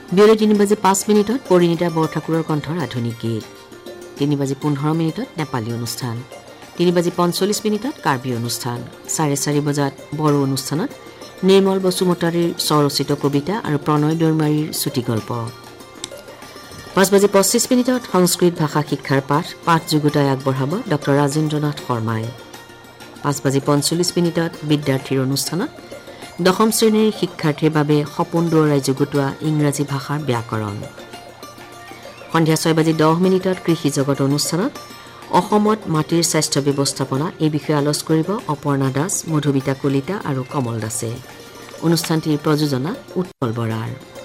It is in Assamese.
বিয়লি 3:05 পৰিণীতা বৰঠাকুৰৰ কণ্ঠৰ আধুনিক গীত 3:15 নেপালী অনুষ্ঠান 3:45 কাৰ্বি অনুষ্ঠান 4:30 বজাত বড়ো অনুষ্ঠানত নিৰ্মল বসুমতাৰীৰ স্বৰচিত কবিতা আৰু প্ৰণয় দৈমাৰীৰ চুটি গল্প 5:25 সংস্কৃত ভাষা শিক্ষাৰ পাঠ যুগুতাই আগবঢ়াব ডক্টৰ ৰাজেন্দ্ৰনাথ শৰ্মাই 5:45 বিদ্যাৰ্থীৰ অনুষ্ঠানত দশম শ্ৰেণীৰ শিক্ষাৰ্থীৰ বাবে সপোন দৌৰাই যুগুতোৱা ইংৰাজী ভাষাৰ ব্যাকৰণ সন্ধিয়া 6:10 কৃষি জগত অনুষ্ঠানত অসমত মাটিৰ স্বাস্থ্য ব্যৱস্থাপনা এই বিষয়ে আলোচনা কৰিব অপৰ্ণা দাস মধুবিতা কলিতা আৰু কমল দাসে অনুষ্ঠানটিৰ প্ৰযোজনা উৎপল বৰাৰ